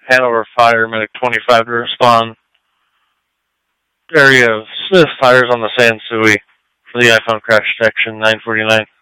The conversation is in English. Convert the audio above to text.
Hanover Fire, Medic 25 to respond. Area of Smith fires on the Sansui for the iPhone crash detection, 949.